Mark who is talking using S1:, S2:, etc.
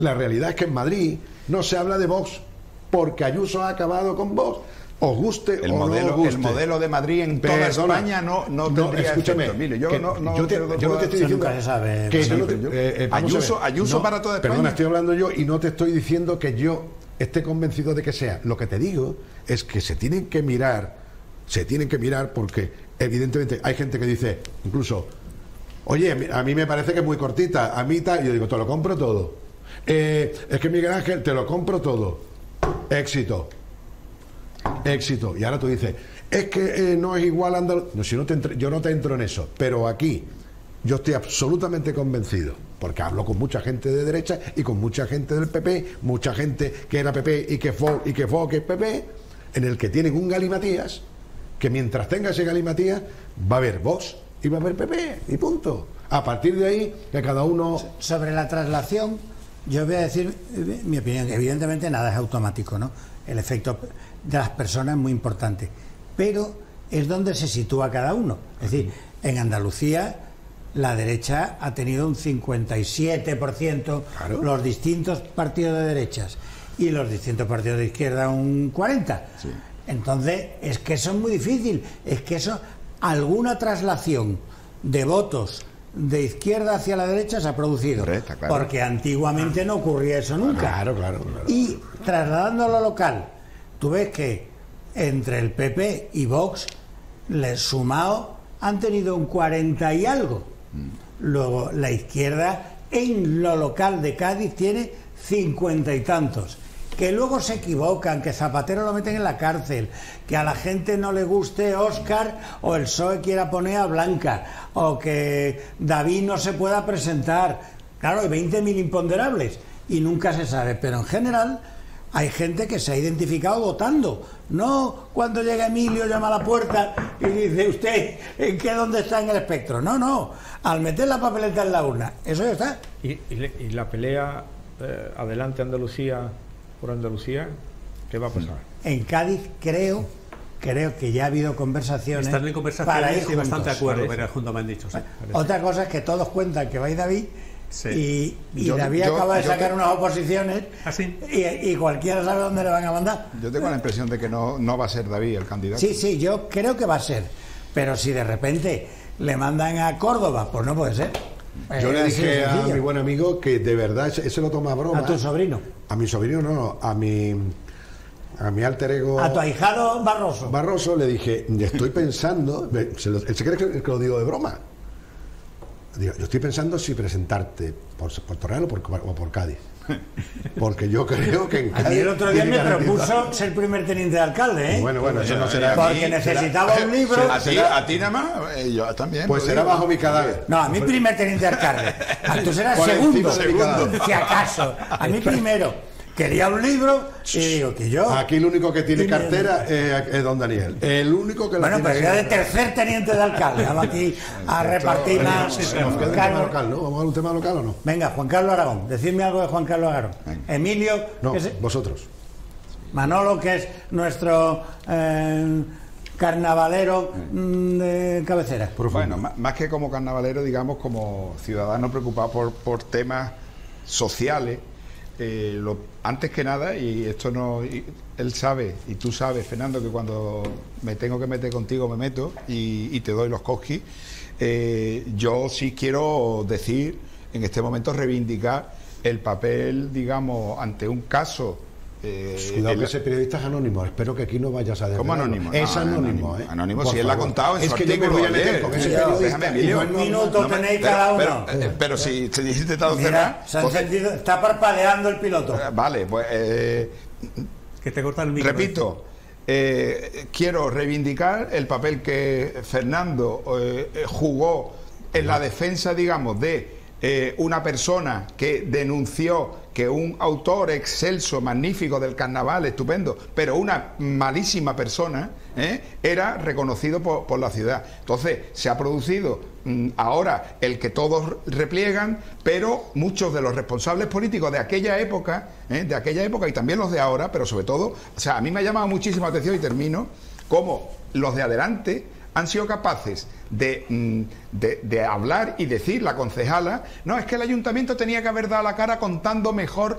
S1: La realidad es que en Madrid no se habla de Vox porque Ayuso ha acabado con Vox. Os guste
S2: el
S1: o
S2: modelo,
S1: no os guste.
S2: El modelo de Madrid en toda España no tendría
S1: escúchame,
S2: efecto. Mire, yo no
S1: te estoy diciendo
S3: nunca se sabe.
S1: que
S2: Ayuso para toda España.
S1: Perdona, estoy hablando yo y no te estoy diciendo que yo esté convencido de que sea. Lo que te digo es que se tienen que mirar porque evidentemente hay gente que dice, incluso, oye, a mí me parece que es muy cortita, a mí tal, yo digo, te lo compro todo. Es que Miguel Ángel, te lo compro todo. Éxito. Y ahora tú dices, es que no es igual Andalucía. No, si yo no te entro en eso, pero aquí yo estoy absolutamente convencido, porque hablo con mucha gente de derecha y con mucha gente del PP, mucha gente que era PP y que fue que es PP, en el que tienen un galimatías, que mientras tenga ese galimatías va a haber Vox y va a haber PP, y punto. A partir de ahí, que cada uno...
S3: Sobre la traslación, yo voy a decir mi opinión. Evidentemente nada es automático, ¿no? El efecto de las personas es muy importante, pero es donde se sitúa cada uno. Es decir, en Andalucía la derecha ha tenido un 57%, claro, los distintos partidos de derechas, y los distintos partidos de izquierda un 40%. Sí. Entonces, es que eso es muy difícil, es que eso, alguna traslación de votos de izquierda hacia la derecha se ha producido. Correcto, claro. Porque antiguamente no ocurría eso nunca.
S1: Claro.
S3: Y trasladándolo a local, tú ves que entre el PP y Vox, sumado, han tenido un 40 y algo. Luego la izquierda en lo local de Cádiz tiene 50 y tantos. Que luego se equivocan, que Zapatero lo meten en la cárcel, que a la gente no le guste Óscar o el PSOE quiera poner a Blanca, o que David no se pueda presentar. Claro, hay 20.000 imponderables y nunca se sabe, pero en general hay gente que se ha identificado votando, no cuando llega Emilio, llama a la puerta y dice, ¿usted en qué, dónde está en el espectro? No, al meter la papeleta en la urna, eso ya está.
S4: Y la pelea adelante Andalucía por Andalucía, ¿qué va a pasar?
S3: En Cádiz creo que ya ha habido conversaciones.
S5: Están en conversaciones
S3: para ir
S5: y bastante de acuerdo,
S4: parece.
S5: pero juntos me han dicho. Sí,
S3: otra cosa es que todos cuentan que va a ir David, sí, y David acaba de sacar unas oposiciones.
S5: ¿Ah, sí?
S3: y cualquiera sabe dónde le van a mandar.
S2: Yo tengo la impresión de que no va a ser David el candidato.
S3: Sí, yo creo que va a ser, pero si de repente le mandan a Córdoba, pues no puede ser.
S1: Yo le dije a mi buen amigo que de verdad ese lo toma a broma.
S3: ¿A tu sobrino?
S1: A mi sobrino no, a mi alter ego.
S3: ¿A tu ahijado Barroso?
S1: Barroso le dije, estoy pensando, él se cree que lo digo de broma. Digo, yo estoy pensando si presentarte por Torreal o por Cádiz. Porque yo creo que en Cádiz...
S3: A mí el otro día me propuso ser primer teniente de alcalde, ¿eh?
S1: Bueno, eso no será...
S3: Porque necesitaba un libro...
S2: A ti nada más, yo también.
S1: Pues será bajo mi cadáver.
S3: No, a mí primer teniente de alcalde. Tú serás segundo, si acaso. A mí primero. Quería un libro y digo que yo...
S1: Aquí el único que tiene cartera es don Daniel. El único que la
S3: tiene... Bueno, pero yo de tercer teniente de alcalde. Vamos aquí a repartir más...
S1: ¿Vamos a un tema local o no?
S3: Venga, Juan Carlos Aragón. Decidme algo de Juan Carlos Aragón. Emilio...
S1: No, vosotros.
S3: Manolo, que es nuestro... carnavalero de cabecera.
S2: Bueno, más que como carnavalero, digamos como ciudadano preocupado por temas sociales. Antes que nada, y esto no, él sabe y tú sabes, Fernando, que cuando me tengo que meter contigo me meto y te doy los cosquis. Yo sí quiero decir, en este momento reivindicar el papel, digamos, ante un caso.
S1: Cuidado que ese periodista es anónimo, espero que aquí no vayas a decir.
S2: ¿Cómo anónimo?
S1: Es anónimo,
S2: anónimo, si él lo ha contado en su
S1: artículo. Es que yo me voy a meter con ese periodista.
S2: Déjame, Emilio.
S3: Un minuto tenéis cada uno.
S2: Pero si se dice intentado
S3: cerrar. Se ha encendido, está parpadeando el piloto.
S2: Vale, pues.
S5: Que te corta el micro.
S2: Repito. Quiero reivindicar el papel que Fernando jugó en la defensa, digamos, de una persona que denunció que un autor excelso, magnífico del carnaval, estupendo, pero una malísima persona, era reconocido por la ciudad. Entonces se ha producido ahora el que todos repliegan, pero muchos de los responsables políticos de aquella época y también los de ahora, pero sobre todo, o sea, a mí me ha llamado muchísimo la atención, y termino, cómo los de adelante han sido capaces de hablar y decir, la concejala, no, es que el ayuntamiento tenía que haber dado la cara contando mejor